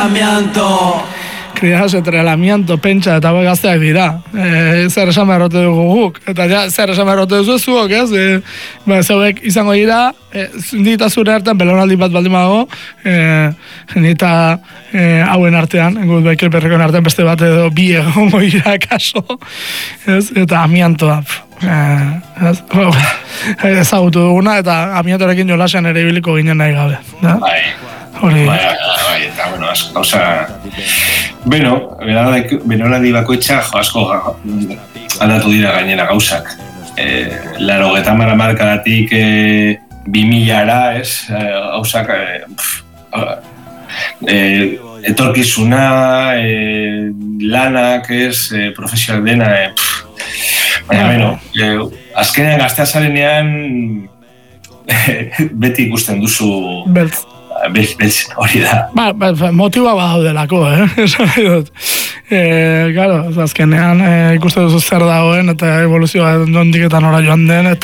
amianto. Criadas entre el amianto, pentsa eta hauek gazteak dira. Zer esan beharrote dugu guk. Eta ja, zer esan beharrote duzu zuok, ez? Zeuek izango dira, nita zure artean, belonaldi bat baldin badago, nita hauen artean, gut Michael Perrekoen artean beste bat edo bi egongo dira kaso, ez? Eta amiantoa, ezagutu duguna, eta amiantorekin jolasean ere ibiliko ginen nahi gabe. Bai. Hori. Eta, bueno, gauza... Benoladi bakoitza asko aldatu dira gainera gauzak. 80 markadatik 2000-ara, ez? Gauzak... etorkizuna, lanak, ez? Profesional dena, baina, azkenean gaztea zarenean beti ikusten duzu... Beltz, hori da. Motiba badaudelako, esan nahi dut. Claro, azkenean ikusten duzu zer dagoen eta evoluzioa nondik eta nora joan den, eta